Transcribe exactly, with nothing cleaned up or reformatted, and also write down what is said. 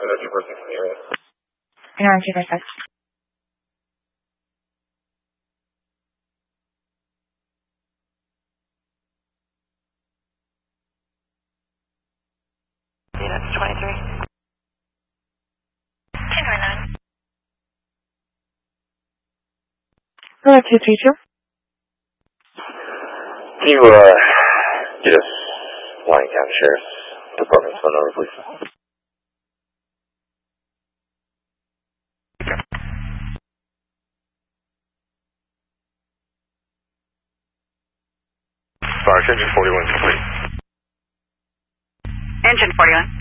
Reno two four six in the area. Reno two four six. That's twenty-three. ten nine. Hello, two three two. Can you, uh, get us Lyon County Sheriff's Department's phone number, please? Fire engine forty-one complete. Engine forty-one.